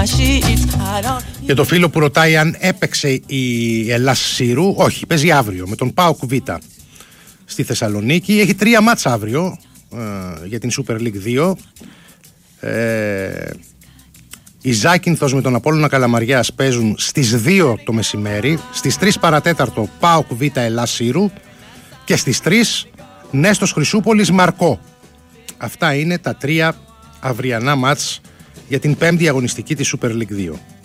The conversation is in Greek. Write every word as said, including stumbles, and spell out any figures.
Και το φίλο που ρωτάει αν έπαιξε η Ελλάς Σύρου, όχι, παίζει αύριο με τον ΠΑΟΚ Β στη Θεσσαλονίκη. Έχει τρία μάτς αύριο ε, για την Super League δύο. Ε, η Ζάκυνθος με τον Απόλλωνα Καλαμαριάς παίζουν στις δύο το μεσημέρι. Στις τρεις παρατέταρτο ΠΑΟΚ Β Ελλάς Σύρου. Και στις τρεις Νέστος Χρυσούπολης Μαρκό. Αυτά είναι τα τρία αυριανά μάτς για την πέμπτη αγωνιστική της Super League δύο.